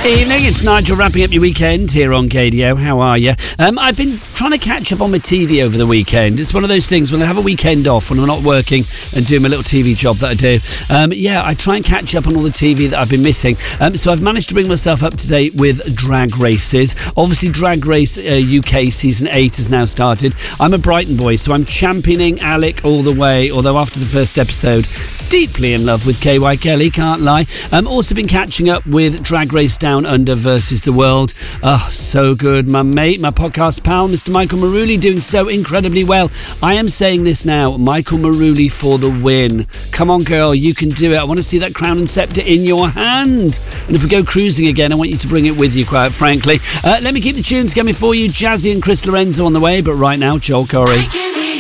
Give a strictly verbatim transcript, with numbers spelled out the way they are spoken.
Evening, it's Nigel wrapping up your weekend here on K D O. How are you? Um, I've been trying to catch up on my T V over the weekend. It's one of those things when I have a weekend off, when I'm not working and doing my little T V job that I do. Um, yeah, I try and catch up on all the T V that I've been missing. Um, so I've managed to bring myself up to date with drag races. Obviously, Drag Race uh, U K Season eight has now started. I'm a Brighton boy, so I'm championing Alec all the way, although after the first episode, deeply in love with K Y Kelly, can't lie. Um, also been catching up with Drag Race Down Under versus the World. Oh, so good. My mate, my podcast pal, Mister Michael Maruli, doing so incredibly well. I am saying this now, Michael Maruli for the win. Come on, girl, you can do it. I want to see that crown and scepter in your hand. And if we go cruising again, I want you to bring it with you, quite frankly. Uh, let me keep the tunes coming for you. Jazzy and Chris Lorenzo on the way, but right now, Joel Corey.